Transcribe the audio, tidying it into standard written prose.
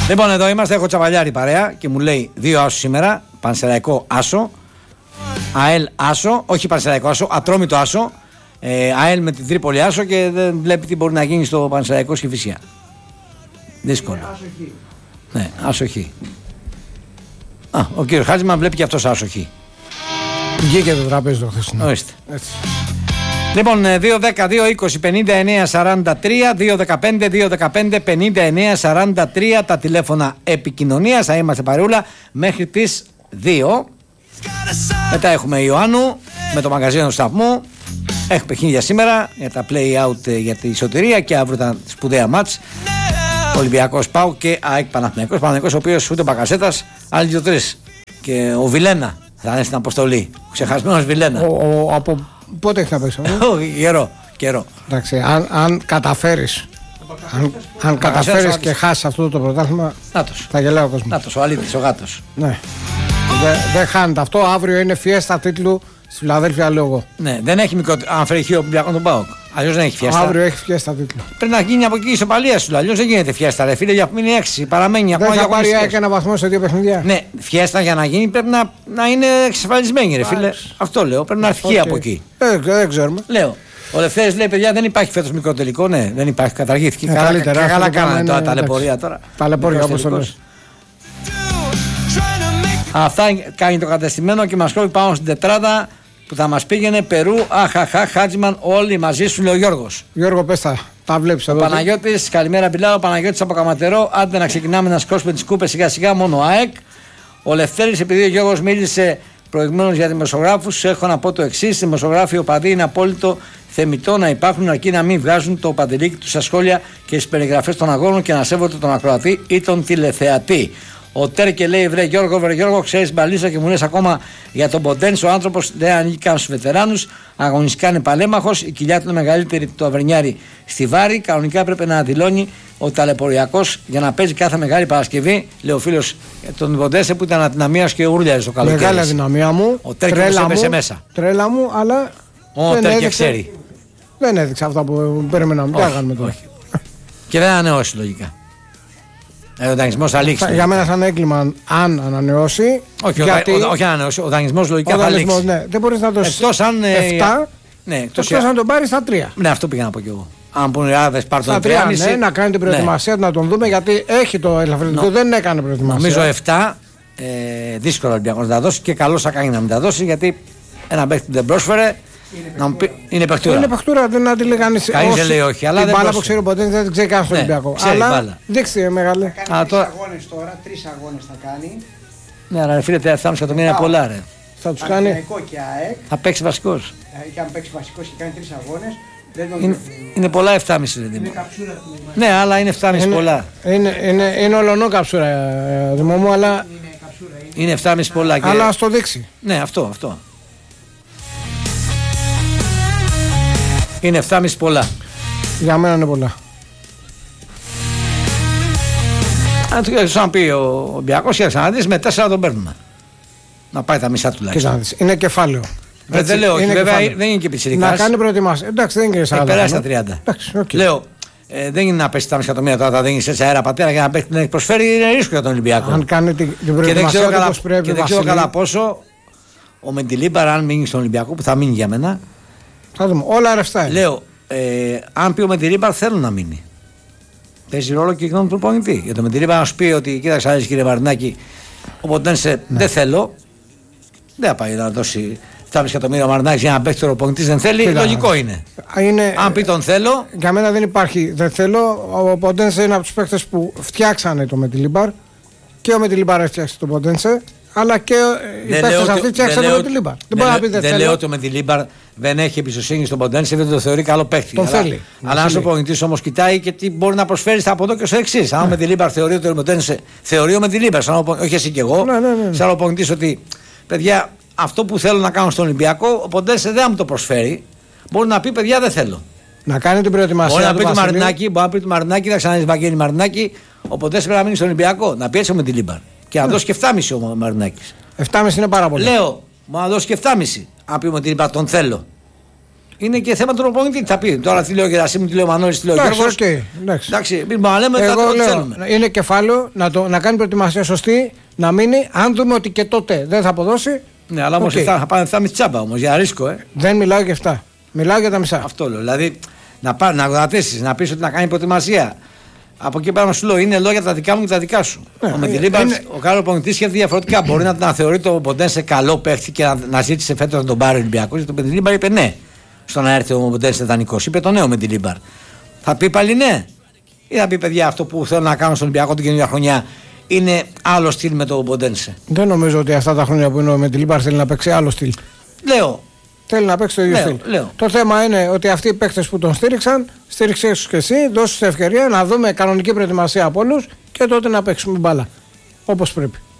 Λοιπόν, εδώ είμαστε. Έχω Τσαβαλιάρη παρέα και μου λέει 2 άσο σήμερα. Πανσεραϊκό άσο. ΑΕΛ άσο. Όχι Πανσεραϊκό άσο. Ατρόμητο άσο. ΑΕΛ με την Τρίπολη άσο και δεν βλέπει τι μπορεί να γίνει στο Πανσεραϊκό Κηφισιά. Δύσκολο. Άσοχη. Ναι, άσοχη. Ο κύριος Χάτζημαν βλέπει και αυτός άσοχη. Βγήκε το τραπέζι το χθεσινό. Ορίστε. Λοιπόν, 2-10-2-20-59-43, 2-15-2-15-59-43 τα τηλέφωνα επικοινωνίας. Θα είμαστε παρεούλα μέχρι τις 2. Μετά έχουμε Ιωάννου με το μαγαζίνο του σταθμού. Έχει παιχνίδια σήμερα για τα play-out για τη σωτηρία και αύριο τα σπουδαία μάτς. Ολυμπιακός ΠΑΟΚ και ΑΕΚ Παναθηναϊκός. Παναθηναϊκός ο οποίος ούτε Μπακασέτας, άλλοι 2-3. Και ο Βιλένα θα είναι στην αποστολή. Ο ξεχασμένος Βιλένα. Από πότε έχει να παίξει αυτό? Καιρό. Εντάξει, αν καταφέρεις. Αν καταφέρεις και χάσεις αυτό το πρωτάθλημα, θα γελάει ο κόσμος. Νάτος, ο αλήτης, ο γάτος. Ναι. Δεν χάνεται αυτό. Αύριο είναι φιέστα τίτλου στη Φιλαδέλφια, λέω εγώ. Ναι, δεν έχει μικρό. Αν φέρει χείο Ολυμπιακό τον ΠΑΟΚ. Αλλιώς δεν έχει φιέστα. Αύριο έχει φιέστα τίτλου. Πρέπει να γίνει από εκεί η ισοπαλία σου. Αλλιώς δεν γίνεται φιέστα. Ρε φίλε, για μείνει 6. Παραμένει ακόμα. Δεν θα πάρει και ένα βαθμό σε 2 παιχνίδια. Ναι, φιέστα για να γίνει πρέπει να είναι εξασφαλισμένη, ρε φίλε. Αυτό λέω. Πρέπει να έρθει από εκεί. Δεν ξέρουμε. Λέω. Ο Λευτέρης λέει: παιδιά, δεν υπάρχει φέτος μικρό τελικό. Ναι, δεν υπάρχει. Καταργήθηκε. Καλά κάνανε τώρα ταλαιπωρία τώρα. Ταλαιπωρία όπως το λες. Αυτά κάνει το κατεστημένο και μας κόβει πάνω στην τετράδα που θα μας πήγαινε Περού. Αχαχά, Χάτζημαν, όλοι μαζί σου, λέει ο Γιώργος. Γιώργο, πες τα βλέπεις εδώ. Ο Παναγιώτης, καλημέρα Πιλάω. Ο Παναγιώτης από Καματερό. Άντε να ξεκινάμε να σκόσουμε τις κούπες σιγά σιγά, μόνο ΑΕΚ. Ο Λευτέρης, επειδή ο Γιώργος μίλησε προηγουμένως για δημοσιογράφους, έχω να πω το εξής: οι δημοσιογράφοι οπαδοί είναι απόλυτο θεμιτό να υπάρχουν, αρκεί να μην βγάζουν το παντελίκι τους στα σχόλια και στις περιγραφές των αγώνων και να σέβονται τον ακροατή ή τον τηλεθεατή. Ο Τέρκε λέει: βρε Γιώργο, ξέρεις μπαλίσσα και μου λες ακόμα για τον Ποντένς. Ο άνθρωπος δεν ανήκει καν στους βετεράνους. Αγωνιστικά είναι παλέμαχος. Η κοιλιά του είναι μεγαλύτερη του Αβρινιάρη στη Βάρη. Κανονικά πρέπει να δηλώνει ο ταλαιπωριακός για να παίζει κάθε Μεγάλη Παρασκευή. Λέει ο φίλος τον Ποντένσε που ήταν αδυναμίας και ούρλιαζε το καλοκαίρι. Μεγάλη αδυναμία μου. Ο Τέρκε μου έπεσε μέσα. Τρέλα μου, αλλά. Ο Τέρκε ξέρει. Δεν έδειξε αυτά που περίμεναμε. Τι κάνουμε τώρα. Και δεν ανανεώσει λογικά. Ο δανεισμός θα λήξει. Για μένα θα είναι έγκλημα αν ανανεώσει. Όχι ανανεώσει. Ο δανεισμός λογικά θα λήξει. Ναι, δεν μπορείς να το εκτός αν 7. Ναι, εκτός αν τον πάρει στα 3. Ναι, αυτό πήγα να πω κι εγώ. Αν πούνε οι άδες πάρουν τον 3,5. Ναι, να κάνει την προετοιμασία να τον δούμε γιατί έχει το ελαφρυντικό, δεν έκανε προετοιμασία. Νομίζω 7. Δύσκολο ο Ολυμπιακός να τα δώσει και καλώς θα κάνει να μην τα δώσει γιατί ένα παίκτη δεν πρόσφερε. Είναι παιχτούρα. Είναι παιχτούρα, δεν αντιλέγει κανείς. Κανείς δεν λέει όχι. Αλλά την μπάλα που ξέρει ποτέ δεν ξέρει καν στο Ολυμπιακό. Αλλά δείξτε μεγάλε. Θα κάνει 3 αγώνες τώρα, 3 αγώνες θα κάνει. Ναι, αλλά φίλε, 4,5 εκατομμύρια είναι πολλά, ρε. Θα τους κάνει. Θα παίξει βασικός. Και αν παίξει βασικός και κάνει 3 αγώνες. Είναι πολλά 7,5 είναι. Ναι, αλλά είναι 7,5 πολλά. Είναι ολονό καψούρα, Δημό μου, αλλά. Είναι 7,5 πολλά. Αλλά ας το δείξει. Ναι, αυτό. Είναι 7,5 πολλά. Για μένα είναι πολλά. Αν πει ο Ολυμπιακός και να δεις με 4 τον παίρνουμε. Να πάει τα μισά τουλάχιστον. Είναι κεφάλαιο. Δεν λέω, όχι, βέβαια δεν είναι και πιτσιρικάς. Να κάνει προετοιμασία. Εντάξει, δεν είναι 40. Περάσει τα 30. Λέω, δεν είναι να πέσει τα μισά εκατομμύρια τώρα, δεν είναι σε αέρα πατέρα για να παίξει την προσφέρει, είναι ρίσκο για τον Ολυμπιακό. Αν κάνει την προετοιμασία όπως πρέπει. Και δεν ξέρω κατά πόσο ο Μεντιλίμπαρ, αν μείνει στον Ολυμπιακό, που θα μείνει για μένα. Θα δούμε. Όλα ρευστά. Λέω, αν πει ο Μεντιλίμπαρ θέλω να μείνει. Παίζει ρόλο και η γνώμη του προπονητή. Για το Μεντιλίμπαρ να σου πει ότι κοίταξε, άλλε κύριε Μαρινάκη, οπότε δεν θέλω, δεν θα πάει να δώσει 7,5 εκατομμύρια ο Μαρινάκης για να παίξει το προπονητή, δεν θέλει. Λογικό είναι. Αν πει τον θέλω. Για μένα δεν υπάρχει. Δεν θέλω. Ο Ποντένσε είναι από του παίκτες που φτιάξανε το Μεντιλίμπαρ και ο Μεντιλίμπαρ έφτιαξε το Ποντένσε. Αλλά και οι παίκτες αυτοί φτιάξανε το Μεντιλίμπαρ. Δεν λέω ότι ο Μεντιλίμπαρ δεν έχει εμπιστοσύνη στον Ποντένσε, δεν το θεωρεί καλό παίκτη. Τον θέλει. Αλλά αν ο προπονητής όμως κοιτάει και τι μπορεί να προσφέρει από εδώ και στο εξής. Αν ο Μεντιλίμπαρ θεωρεί ότι ο Ποντένσε. Θεωρεί ο Μεντιλίμπαρ, όχι εσύ και εγώ. Σαν ο προπονητής ότι παιδιά, αυτό που θέλω να κάνω στον Ολυμπιακό, ο Ποντένσε δεν μου το προσφέρει. Μπορεί να πει παιδιά δεν θέλω. Να κάνει την προετοιμασία. Μπορεί να πει του Μαρινάκη, θα ξαναδεί Βαγγέλη Μαρινάκη, ο Ποντένσε πρέπει να μείνει στον Ολυμπιακό. Να πιέσει ο Μεντιλίμπαρ. Και να δώσει και 7,5 ο Μαρινάκης. 7,5 είναι πάρα πολύ. Λέω, να δώσει και 7,5. Αν πει ότι τον θέλω. Είναι και θέμα του προπονητή. Τι θα πει. Τώρα τι λέει ο Γερασίμου, τι λέει ο Μανώλης, τι λέει ο Γιώργος. Εντάξει, μην λέμε εγώ λέω, είναι κεφάλαιο να κάνει προετοιμασία σωστή, να μείνει. Αν δούμε ότι και τότε δεν θα αποδώσει. Ναι, αλλά όμως θα πάνε με τσάμπα όμως για ρίσκο. Δεν μιλάω για αυτά. Μιλάω για τα μισά. Αυτό λέω. Δηλαδή να γρατήσεις, να πεις ότι να κάνει προετοιμασία. Από εκεί πέρα σου λέω είναι λόγια τα δικά μου και τα δικά σου. Ο Μεντιλίμπαρ, ο Κάρολο Πονητή σκέφτεται διαφορετικά. Μπορεί να θεωρεί το Ποντένσε καλό παίχτη και να ζήτησε φέτος να τον πάρει ο Ολυμπιακός. Γιατί ο Μεντιλίμπαρ είπε ναι. Στο να έρθει ο Ποντένσε δανεικός. Είπε το νέο Μεντιλίμπαρ. Θα πει πάλι ναι. Ή θα πει παιδιά αυτό που θέλω να κάνω στον Ολυμπιακό την καινούργια χρονιά είναι άλλο στυλ με το Ποντένσε. Δεν νομίζω ότι αυτά τα χρόνια που είναι ο Μεντιλίμπαρ θέλει να παίξει άλλο στυλ. Λέω. Θέλει να παίξει το ίδιο στυλ. Το θέμα είναι ότι αυτοί οι παίκτες που τον στήριξαν, στήριξε τους και εσύ, δώσου ευκαιρία να δούμε κανονική προετοιμασία από όλους και τότε να παίξουμε μπάλα. Όπως πρέπει.